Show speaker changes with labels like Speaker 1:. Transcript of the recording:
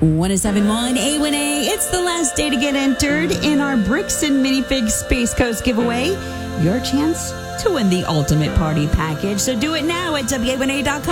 Speaker 1: 1071 A1A. It's the last day to get entered in our Bricks and Minifigs Space Coast giveaway. Your chance to win the ultimate party package. So do it now at WA1A.com.